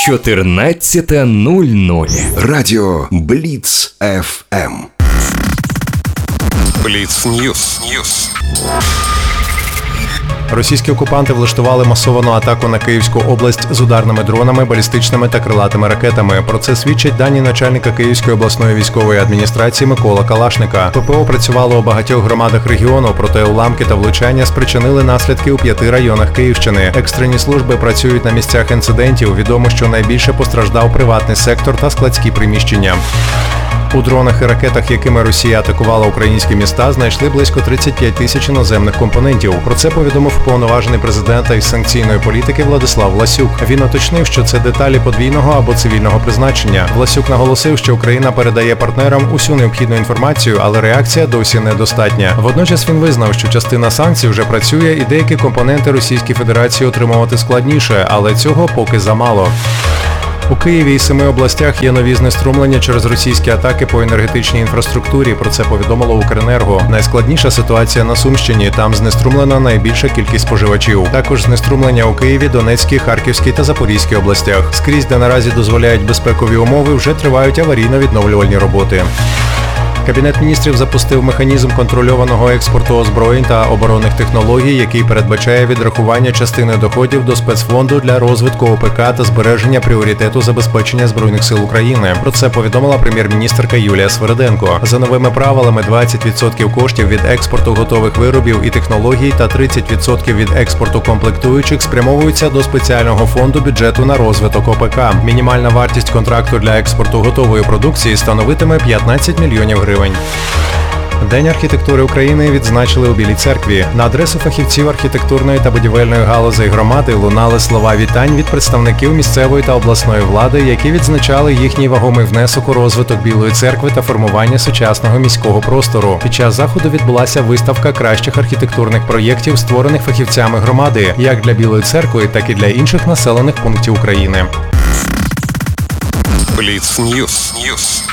14:00. Радіо Бліц ФМ. Бліц Ньюс. Російські окупанти влаштували масовану атаку на Київську область з ударними дронами, балістичними та крилатими ракетами. Про це свідчать дані начальника Київської обласної військової адміністрації Миколи Калашника. ППО працювало у багатьох громадах регіону, проте уламки та влучання спричинили наслідки у 5 районах Київщини. Екстрені служби працюють на місцях інцидентів. Відомо, що найбільше постраждав приватний сектор та складські приміщення. У дронах і ракетах, якими Росія атакувала українські міста, знайшли близько 35 тисяч іноземних компонентів. Про це повідомив уповноважений президента із санкційної політики Владислав Власюк. Він уточнив, що це деталі подвійного або цивільного призначення. Власюк наголосив, що Україна передає партнерам усю необхідну інформацію, але реакція досі недостатня. Водночас він визнав, що частина санкцій вже працює і деякі компоненти Російській Федерації отримувати складніше, але цього поки замало. У Києві і 7 областях є нові знеструмлення через російські атаки по енергетичній інфраструктурі. Про це повідомило Укренерго. Найскладніша ситуація на Сумщині. Там знеструмлена найбільша кількість споживачів. Також знеструмлення у Києві, Донецькій, Харківській та Запорізькій областях. Скрізь, де наразі дозволяють безпекові умови, вже тривають аварійно-відновлювальні роботи. Кабінет міністрів запустив механізм контрольованого експорту озброєнь та оборонних технологій, який передбачає відрахування частини доходів до спецфонду для розвитку ОПК та збереження пріоритету забезпечення Збройних сил України. Про це повідомила прем'єр-міністерка Юлія Свериденко. За новими правилами 20% коштів від експорту готових виробів і технологій та 30% від експорту комплектуючих спрямовуються до спеціального фонду бюджету на розвиток ОПК. Мінімальна вартість контракту для експорту готової продукції становитиме 15 мільйонів гривень. День архітектури України відзначили у Білій Церкві. На адресу фахівців архітектурної та будівельної галузей громади лунали слова вітань від представників місцевої та обласної влади, які відзначали їхній вагомий внесок у розвиток Білої Церкви та формування сучасного міського простору. Під час заходу відбулася виставка кращих архітектурних проєктів, створених фахівцями громади, як для Білої Церкви, так і для інших населених пунктів України. Бліц Ньюс.